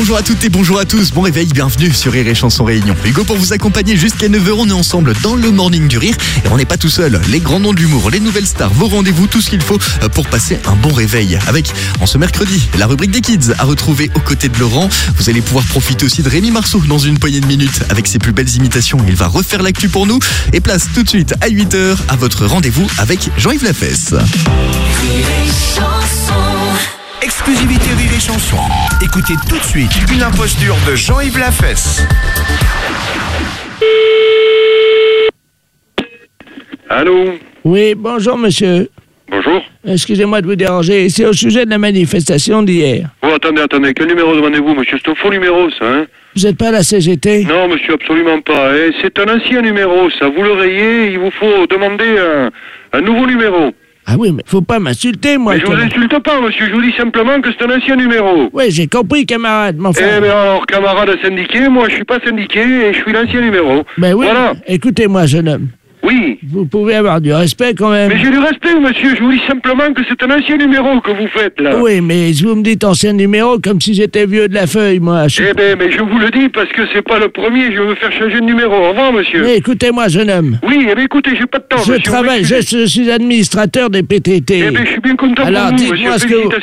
Bonjour à toutes et bonjour à tous, bon réveil, bienvenue sur Rire et Chanson Réunion. Hugo pour vous accompagner jusqu'à 9h, on est ensemble dans le Morning du Rire. Et on n'est pas tout seul, les grands noms de l'humour, les nouvelles stars, vos rendez-vous, tout ce qu'il faut pour passer un bon réveil. Avec, en ce mercredi, la rubrique des kids à retrouver aux côtés de Laurent. Vous allez pouvoir profiter aussi de Rémi Marceau dans une poignée de minutes. Avec ses plus belles imitations, il va refaire l'actu pour nous. Et place tout de suite à 8h à votre rendez-vous avec Jean-Yves Lafesse. Exclusivité Rire et Chanson. Écoutez tout de suite une imposture de Jean-Yves Lafesse. Allô? Oui, bonjour monsieur. Bonjour. Excusez-moi de vous déranger, c'est au sujet de la manifestation d'hier. Oh, attendez, quel numéro demandez-vous, monsieur? C'est un faux numéro, ça, hein? Vous n'êtes pas à la CGT? Non, monsieur, absolument pas. Eh, c'est un ancien numéro, ça. Vous le rayez, il vous faut demander un nouveau numéro. Ah oui, mais faut pas m'insulter, moi. Mais je vous insulte pas, monsieur, je vous dis simplement que c'est un ancien numéro. Oui, j'ai compris, camarade, mais enfin... Eh bien alors, camarade syndiqué, moi je suis pas syndiqué et je suis l'ancien numéro. Ben oui, Voilà. écoutez-moi, jeune homme. Oui. Vous pouvez avoir du respect quand même. Mais j'ai du respect, monsieur, je vous dis simplement que c'est un ancien numéro que vous faites, là. Oui, mais vous me dites ancien numéro comme si j'étais vieux de la feuille, moi. Eh ben, mais je vous le dis parce que c'est pas le premier, je veux me faire changer de numéro. Au revoir, monsieur. Mais écoutez-moi, jeune homme. Oui, eh bien, écoutez, j'ai pas de temps, Je monsieur. travaille, je suis administrateur des PTT. Eh bien, je suis bien content Alors, pour vous, dites-moi monsieur. ce que vous... Félicitations.